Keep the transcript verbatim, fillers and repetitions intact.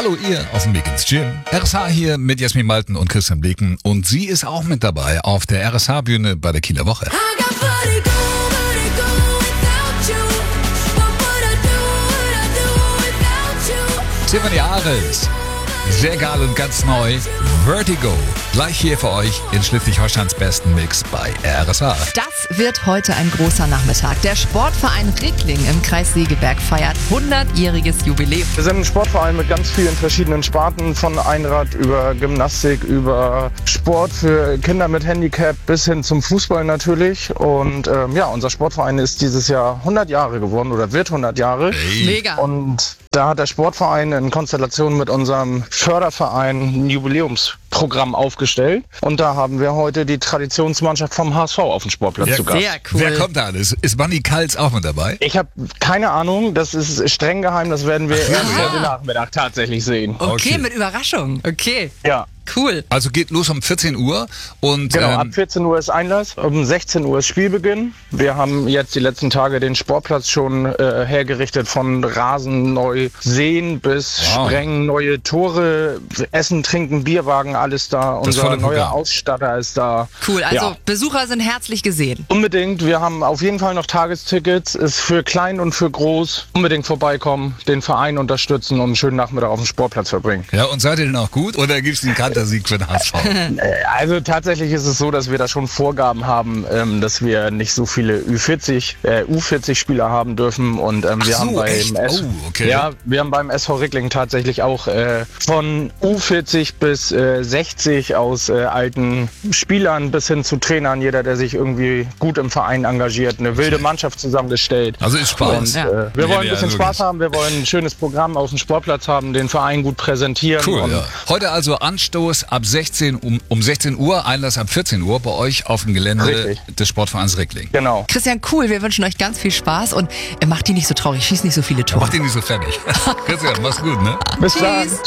Hallo ihr auf dem Weg ins Gym. R S H hier mit Jasmin Malten und Christian Bleken. Und sie ist auch mit dabei auf der R S H-Bühne bei der Kieler Woche. Stefanie Ares, sehr geil und ganz neu, Vertigo. Gleich hier für euch in Schleswig-Holsteins besten Mix bei R S H. Das wird heute ein großer Nachmittag. Der Sportverein Rickling im Kreis Segeberg feiert hundertjähriges Jubiläum. Wir sind ein Sportverein mit ganz vielen verschiedenen Sparten, von Einrad über Gymnastik, über Sport für Kinder mit Handicap bis hin zum Fußball natürlich. Und ähm, ja, unser Sportverein ist dieses Jahr hundert Jahre geworden oder wird hundert Jahre. Hey. Mega. Und da hat der Sportverein in Konstellation mit unserem Förderverein ein Jubiläumsprogramm aufgestellt. Und da haben wir heute die Traditionsmannschaft vom H S V auf dem Sportplatz Ja, zu Gast. Sehr cool. Wer kommt da alles? Ist Manni Kals auch mit dabei? Ich habe keine Ahnung, das ist streng geheim, das werden wir erst Aha. heute Nachmittag tatsächlich sehen. Okay, Okay. mit Überraschung. Okay, Ja. cool. Also geht los um vierzehn Uhr und Genau, ab ähm, vierzehn Uhr ist Einlass, um sechzehn Uhr ist Spielbeginn. Wir haben jetzt die letzten Tage den Sportplatz schon äh, hergerichtet, von Rasen neu sehen bis Wow. Sprengen, neue Tore, Essen, Trinken, Bierwagen, alles da. Unser volle neuer Programm. Ausstatter ist da. Cool, also Ja. Besucher sind herzlich gesehen. Unbedingt, wir haben auf jeden Fall noch Tagestickets, ist für klein und für groß. Unbedingt vorbeikommen, den Verein unterstützen und einen schönen Nachmittag auf dem Sportplatz verbringen. ja, und seid ihr denn auch gut oder gibt es einen Kantersieg für den H S V? Also tatsächlich ist es so, dass wir da schon Vorgaben haben, ähm, dass wir nicht so viele Ü vierzig, äh, U vierzig Spieler haben dürfen und ähm, wir Ach haben so, beim echt? S Oh, okay. ja, wir haben beim S V Rickling tatsächlich auch äh, von U vierzig bis äh, sechzig aus äh, alten Spielern bis hin zu Trainern, jeder, der sich irgendwie gut im Verein engagiert, eine wilde Mannschaft zusammengestellt. Also ist Spaß. Und, Ja. äh, wir Ja, wollen ein ja, bisschen wirklich. Spaß haben, wir wollen ein schönes Programm auf dem Sportplatz haben, den Verein gut präsentieren. Cool, und ja. Heute also Anstoß ab sechzehn, um, um sechzehn Uhr, Einlass ab vierzehn Uhr bei euch auf dem Gelände Richtig. des Sportvereins Rickling. Genau. Christian, cool, wir wünschen euch ganz viel Spaß und äh, macht die nicht so traurig, schießt nicht so viele Tore. Macht ihn nicht so fertig. Christian, mach's gut, ne? Bis dann. Tschüss.